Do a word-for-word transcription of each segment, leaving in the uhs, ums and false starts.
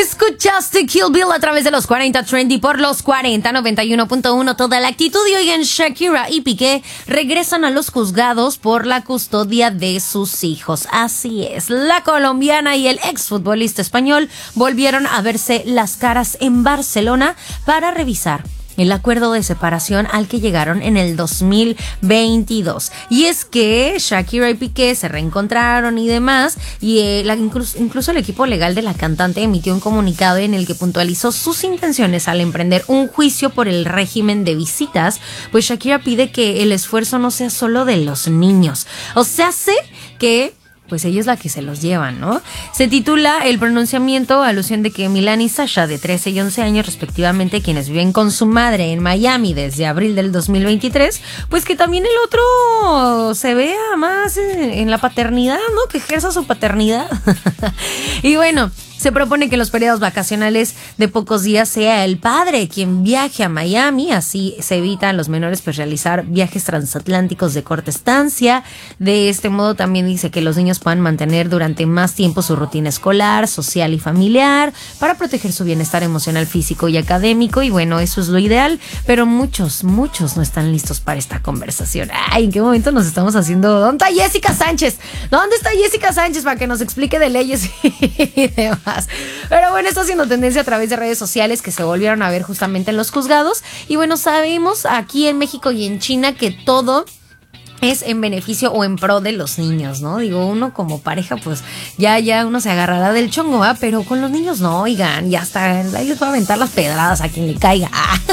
Escuchaste Kill Bill a través de los cuarenta Trendy por los cuarenta noventa y uno punto uno toda la actitud. Y oigan, Shakira y Piqué regresan a los juzgados por la custodia de sus hijos. Así es, la colombiana y el exfutbolista español volvieron a verse las caras en Barcelona para revisar el acuerdo de separación al que llegaron en el dos mil veintidós. Y es que Shakira y Piqué se reencontraron y demás, y eh, la, incluso, incluso el equipo legal de la cantante emitió un comunicado en el que puntualizó sus intenciones al emprender un juicio por el régimen de visitas, pues Shakira pide que el esfuerzo no sea solo de los niños. O sea, sé que pues ella es la que se los lleva, ¿no? Se titula el pronunciamiento, alusión de que Milán y Sasha, de trece y once años respectivamente, quienes viven con su madre en Miami desde abril del dos mil veintitrés, pues que también el otro se vea más en la paternidad, ¿no? Que ejerza su paternidad. Y bueno, se propone que en los periodos vacacionales de pocos días sea el padre quien viaje a Miami, así se evitan los menores pues realizar viajes transatlánticos de corta estancia. De este modo también dice que los niños puedan mantener durante más tiempo su rutina escolar, social y familiar, para proteger su bienestar emocional, físico y académico. Y bueno, eso es lo ideal, pero muchos, muchos no están listos para esta conversación. Ay, ¿en qué momento nos estamos haciendo? ¿Dónde está Jessica Sánchez? ¿Dónde está Jessica Sánchez para que nos explique de leyes y demás? Pero bueno, está haciendo tendencia a través de redes sociales que se volvieron a ver justamente en los juzgados. Y bueno, sabemos aquí en México y en China que todo es en beneficio o en pro de los niños, ¿no? Digo, uno como pareja, pues ya, ya uno se agarrará del chongo, ¿va? Pero con los niños no, oigan, ya está, ahí les va a aventar las pedradas a quien le caiga.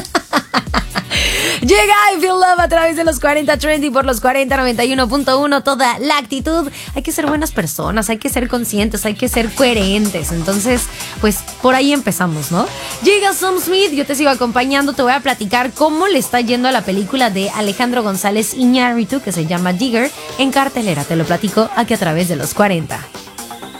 Llega I Feel Love a través de los cuarenta Trendy por los cuarenta noventa y uno punto uno toda la actitud. Hay que ser buenas personas, hay que ser conscientes, hay que ser coherentes. Entonces, pues por ahí empezamos, ¿no? Llega Sam Smith, yo te sigo acompañando. Te voy a platicar cómo le está yendo a la película de Alejandro González Iñárritu que se llama Digger en cartelera. Te lo platico aquí a través de los cuarenta.